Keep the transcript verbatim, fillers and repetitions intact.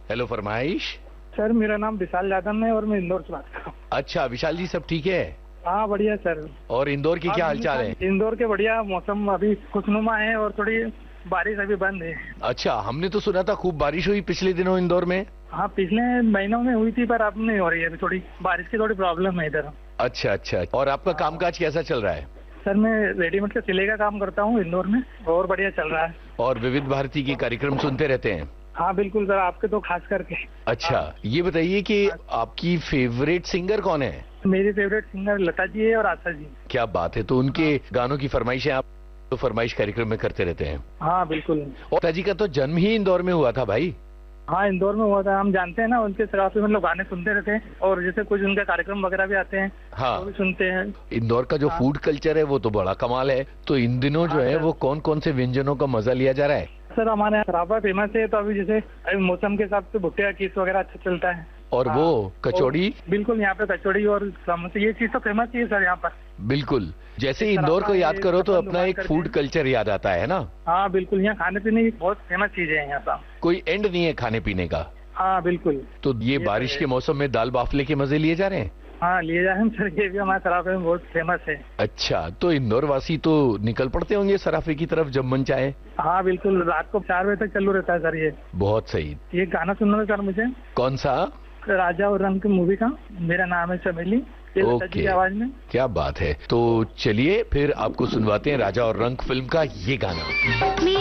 Hello फरमाइश। Sir मेरा नाम विशाल यादव है और मैं इंदौर से बात कर रहा हूँ। अच्छा विशाल जी, सब ठीक है? हाँ बढ़िया सर। और इंदौर की क्या हाँ, हालचाल है? इंदौर के बढ़िया, मौसम अभी खुशनुमा है और थोड़ी बारिश अभी बंद है। अच्छा, हमने तो सुना था खूब बारिश हुई पिछले दिनों इंदौर में। हाँ पिछले महीनों में हुई थी पर अब नहीं हो रही है, अभी थोड़ी बारिश की थोड़ी प्रॉब्लम है इधर। अच्छा अच्छा। और आपका कामकाज कैसा चल रहा है? सर मैं रेडीमेड का सिलाई का काम करता हूँ इंदौर में, और बढ़िया चल रहा है। और विविध भारती के कार्यक्रम सुनते रहते हैं? हाँ बिल्कुल सर, आपके तो खास करके। अच्छा, ये बताइए कि आपकी फेवरेट सिंगर कौन है? मेरी फेवरेट सिंगर लता जी है और आशा जी। क्या बात है, तो उनके गानों की फरमाइशें आप तो फरमाइश कार्यक्रम में करते रहते हैं? हाँ बिल्कुल। और लता जी का तो जन्म ही इंदौर में हुआ था भाई। हाँ इंदौर में हुआ था, हम जानते हैं ना, उनके काफी मतलब गाने सुनते रहते हैं और जैसे कुछ उनका कार्यक्रम वगैरह भी आते हैं हाँ, वो भी सुनते हैं। इंदौर का जो हाँ। फूड कल्चर है वो तो बड़ा कमाल है। तो इन दिनों जो हाँ, है सर। वो कौन कौन से व्यंजनों का मजा लिया जा रहा है? सर हमारे यहाँ सराफा फेमस है, तो अभी जैसे अभी मौसम के हिसाब से भुट्टे किस वगैरह अच्छा चलता है। और हाँ, वो कचौड़ी? और बिल्कुल, यहाँ पे कचौड़ी और समोसे, ये चीज तो फेमस ही है सर यहाँ पर। बिल्कुल, जैसे सराफा इंदौर को याद है, करो तो अपन अपना दुकान एक करते फूड हैं। कल्चर याद आता है ना। हाँ बिल्कुल, यहाँ खाने पीने की बहुत फेमस चीजें हैं यहाँ पर। कोई एंड नहीं है खाने पीने का। हाँ बिल्कुल। तो ये ये तो बारिश है। के मौसम में दाल बाफले के मजे लिए जा रहे हैं? हाँ लिए जा रहे हैं सर, ये भी हमारे सराफे में बहुत फेमस है। अच्छा, तो इंदौर वासी तो निकल पड़ते होंगे सराफे की तरफ जब मन चाहे। हाँ बिल्कुल, रात को चार बजे तक चालू रहता है सर ये। बहुत सही। ये गाना सुनना है सर मुझे, कौन सा? राजा और रंग की मूवी का, मेरा नाम है चमेली, ये लता जी की आवाज में। क्या बात है। तो चलिए फिर आपको सुनवाते हैं राजा और रंग फिल्म का ये गाना।